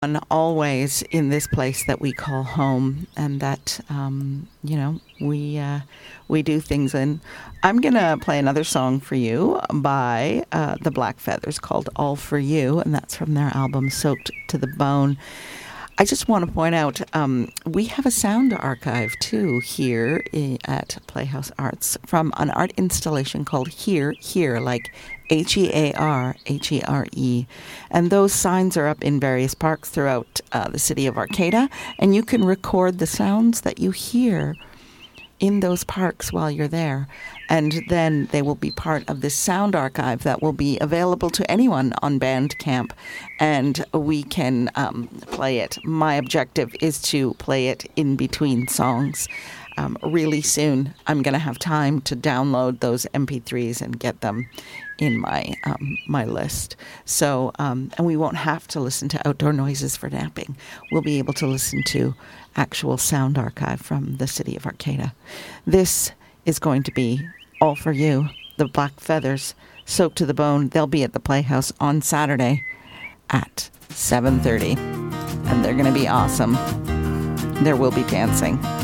And always in this place that we call home, and that we do things in. I'm gonna play another song for you by the Black Feathers called "All for You," and that's from their album "Soaked to the Bone." I just want to point out we have a sound archive too here at Playhouse Arts from an art installation called Here, like HEAR, HERE. And those signs are up in various parks throughout the city of Arcata, and you can record the sounds that you hear in those parks while you're there. And then they will be part of this sound archive that will be available to anyone on Bandcamp, and we can play it. My objective is to play it in between songs. Really soon, I'm going to have time to download those MP3s and get them in my list. So, and we won't have to listen to outdoor noises for napping. We'll be able to listen to actual sound archive from the city of Arcata. This is going to be All for You, the Black Feathers, Soaked to the Bone. They'll be at the Playhouse on Saturday at 7:30, and they're going to be awesome. There will be dancing.